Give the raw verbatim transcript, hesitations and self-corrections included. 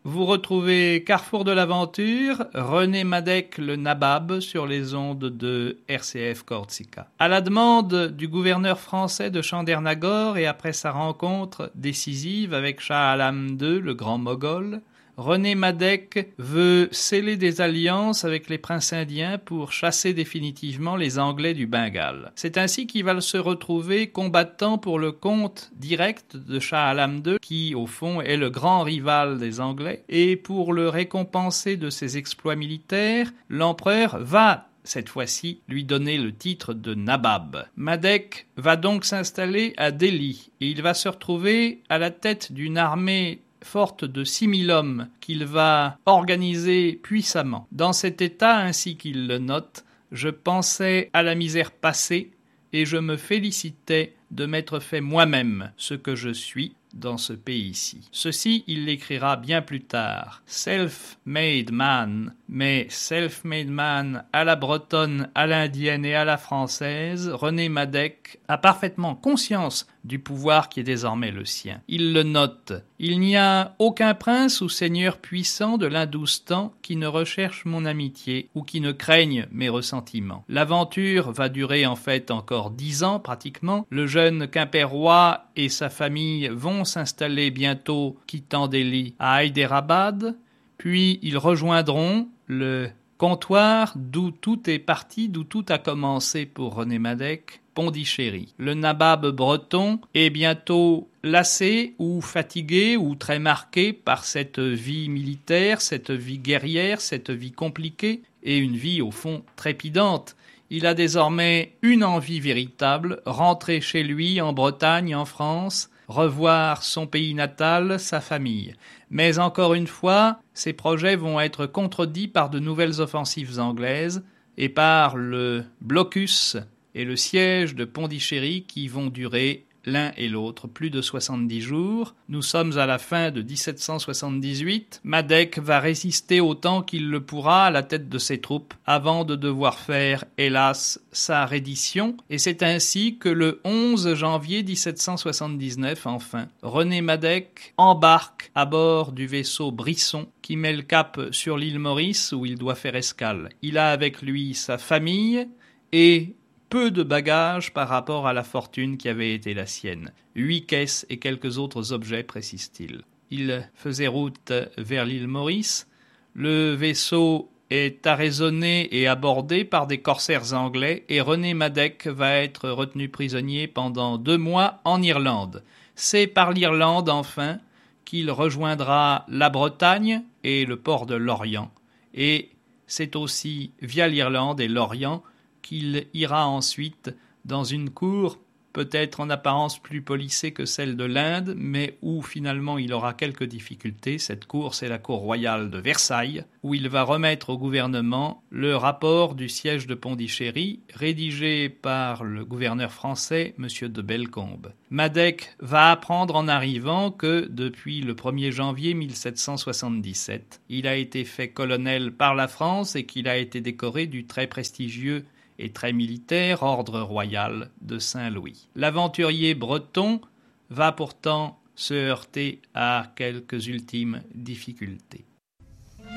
vous retrouvez Carrefour de l'aventure, René Madec le Nabab sur les ondes de R C F Corsica. À la demande du gouverneur français de Chandernagor et après sa rencontre décisive avec Shah Alam deux, le grand Moghol, René Madec veut sceller des alliances avec les princes indiens pour chasser définitivement les Anglais du Bengale. C'est ainsi qu'il va se retrouver combattant pour le compte direct de Shah Alam deux, qui au fond est le grand rival des Anglais, et pour le récompenser de ses exploits militaires, l'empereur va cette fois-ci lui donner le titre de Nabab. Madec va donc s'installer à Delhi et il va se retrouver à la tête d'une armée forte de six mille hommes qu'il va organiser puissamment. Dans cet état, ainsi qu'il le note, je pensais à la misère passée et je me félicitais de m'être fait moi-même ce que je suis dans ce pays-ci. Ceci, il l'écrira bien plus tard. Self-made man, mais self-made man à la bretonne, à l'indienne et à la française, René Madec a parfaitement conscience du pouvoir qui est désormais le sien. Il le note. Il n'y a aucun prince ou seigneur puissant de l'Hindoustan qui ne recherche mon amitié ou qui ne craigne mes ressentiments. L'aventure va durer en fait encore dix ans pratiquement. Le jeune Quimpérois et sa famille vont s'installer bientôt, quittant Delhi, à Hyderabad, puis ils rejoindront le comptoir d'où tout est parti, d'où tout a commencé pour René Madec, Pondichéry. Le nabab breton est bientôt lassé ou fatigué ou très marqué par cette vie militaire, cette vie guerrière, cette vie compliquée et une vie au fond trépidante. Il a désormais une envie véritable, rentrer chez lui en Bretagne, en France, revoir son pays natal, sa famille. Mais encore une fois, ces projets vont être contredits par de nouvelles offensives anglaises et par le blocus et le siège de Pondichéry qui vont durer l'un et l'autre plus de soixante-dix jours. Nous sommes à la fin de dix-sept cent soixante-dix-huit. Madec va résister autant qu'il le pourra à la tête de ses troupes avant de devoir faire, hélas, sa reddition. Et c'est ainsi que le onze janvier dix-sept cent soixante-dix-neuf, enfin, René Madec embarque à bord du vaisseau Brisson qui met le cap sur l'île Maurice où il doit faire escale. Il a avec lui sa famille et peu de bagages par rapport à la fortune qui avait été la sienne. Huit caisses et quelques autres objets, précise-t-il. Il faisait route vers l'île Maurice. Le vaisseau est arraisonné et abordé par des corsaires anglais et René Madec va être retenu prisonnier pendant deux mois en Irlande. C'est par l'Irlande, enfin, qu'il rejoindra la Bretagne et le port de Lorient. Et c'est aussi via l'Irlande et Lorient qu'il ira ensuite dans une cour peut-être en apparence plus policée que celle de l'Inde, mais où finalement il aura quelques difficultés. Cette cour, c'est la cour royale de Versailles, où il va remettre au gouvernement le rapport du siège de Pondichéry, rédigé par le gouverneur français, M. de Bellecombe. Madec va apprendre en arrivant que, depuis le premier janvier mille sept cent soixante-dix-sept, il a été fait colonel par la France et qu'il a été décoré du très prestigieux et très militaire ordre royal de Saint-Louis. L'aventurier breton va pourtant se heurter à quelques ultimes difficultés.